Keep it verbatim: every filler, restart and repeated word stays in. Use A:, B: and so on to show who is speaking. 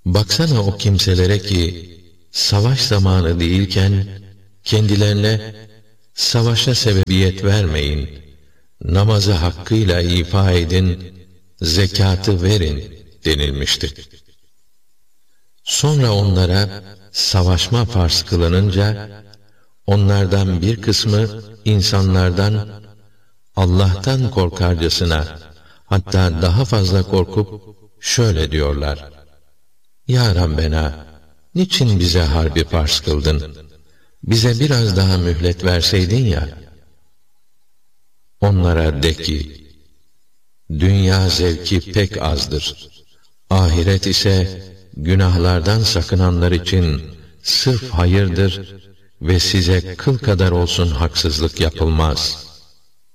A: Baksana o kimselere ki, savaş zamanı değilken, kendilerine, savaşa sebebiyet vermeyin, namazı hakkıyla ifa edin, zekatı verin denilmişti. Sonra onlara, savaşma farz kılınınca, onlardan bir kısmı, insanlardan, Allah'tan korkarcasına, hatta daha fazla korkup, şöyle diyorlar: Ya Rabbena, niçin bize harbi farz kıldın? Bize biraz daha mühlet verseydin ya. Onlara de ki, dünya zevki pek azdır. Ahiret ise, günahlardan sakınanlar için sırf hayırdır ve size kıl kadar olsun haksızlık yapılmaz.